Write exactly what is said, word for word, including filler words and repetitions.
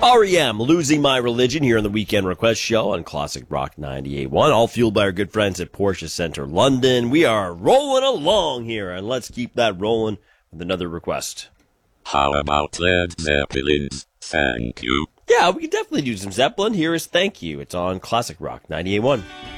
R E M, Losing My Religion, here on the Weekend Request Show on Classic Rock ninety-eight point one, all fueled by our good friends at Porsche Center London. We are rolling along here, and let's keep that rolling with another request. How about Led Zeppelin's Thank You? Yeah, we can definitely do some Zeppelin. Here is Thank You. It's on Classic Rock ninety-eight point one.